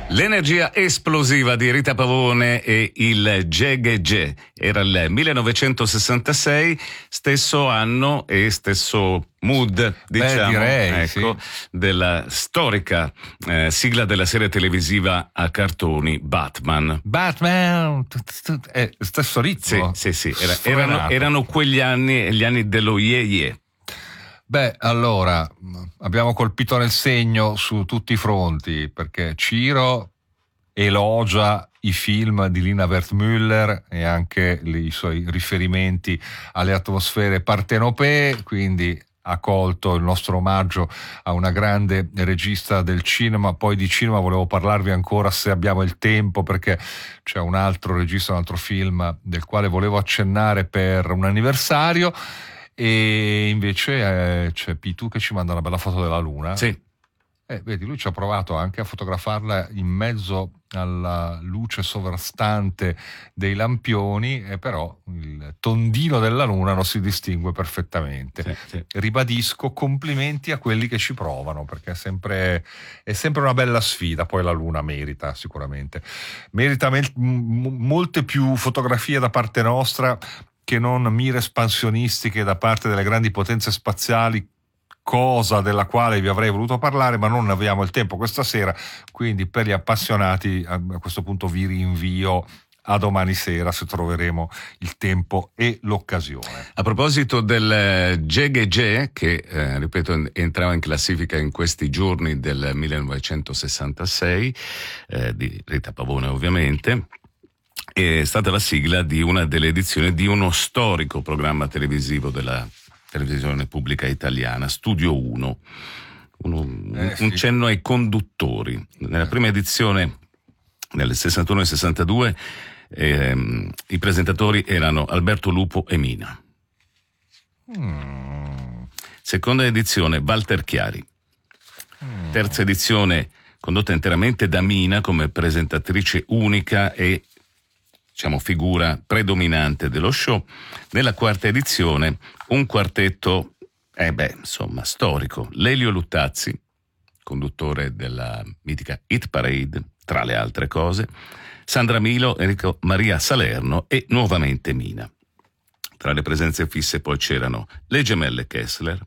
L'energia esplosiva di Rita Pavone e il Geghe. Era il 1966, stesso anno e stesso mood, diciamo, direi, ecco, sì, della storica sigla della serie televisiva a cartoni Batman. Stesso ritmo. Sì, erano quegli anni, gli anni dello ye. Beh, allora, abbiamo colpito nel segno su tutti i fronti, perché Ciro elogia i film di Lina Wertmüller e anche i suoi riferimenti alle atmosfere partenopee, quindi ha colto il nostro omaggio a una grande regista del cinema. Poi di cinema volevo parlarvi ancora, se abbiamo il tempo, perché c'è un altro regista, un altro film del quale volevo accennare per un anniversario. E invece c'è Pitu che ci manda una bella foto della Luna. Sì. Vedi, lui ci ha provato anche a fotografarla in mezzo alla luce sovrastante dei lampioni, e però il tondino della Luna non si distingue perfettamente. Sì. Ribadisco, complimenti a quelli che ci provano, perché è sempre una bella sfida. Poi la Luna merita molte più fotografie da parte nostra che non mire espansionistiche da parte delle grandi potenze spaziali, cosa della quale vi avrei voluto parlare, ma non abbiamo il tempo questa sera, quindi per gli appassionati a questo punto vi rinvio a domani sera, se troveremo il tempo e l'occasione. A proposito del Geghe, che ripeto entrava in classifica in questi giorni del 1966, di Rita Pavone ovviamente, è stata la sigla di una delle edizioni di uno storico programma televisivo della televisione pubblica italiana, Studio 1, un cenno ai conduttori. Nella prima edizione, nel 61 e 62, i presentatori erano Alberto Lupo e Mina. Seconda edizione, Walter Chiari. Terza edizione, condotta interamente da Mina come presentatrice unica e figura predominante dello show. Nella quarta edizione un quartetto storico: Lelio Luttazzi, conduttore della mitica Hit Parade, tra le altre cose, Sandra Milo, Enrico Maria Salerno e nuovamente Mina. Tra le presenze fisse poi c'erano le gemelle Kessler,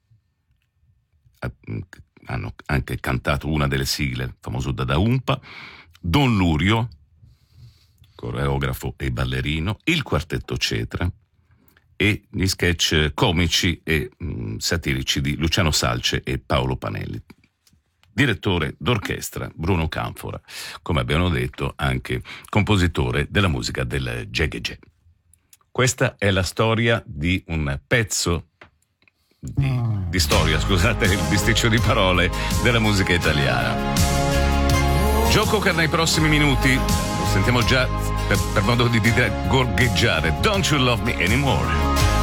hanno anche cantato una delle sigle, il famoso Dada Umpa, Don Lurio, coreografo e ballerino, il quartetto Cetra e gli sketch comici e satirici di Luciano Salce e Paolo Panelli. Direttore d'orchestra Bruno Canfora, come abbiamo detto anche compositore della musica del Geghe. Questa è la storia di un pezzo di storia, scusate il bisticcio di parole, della musica italiana. Joe Cocker nei prossimi minuti, lo sentiamo già per modo di dire gorgheggiare. Don't You Love Me Anymore.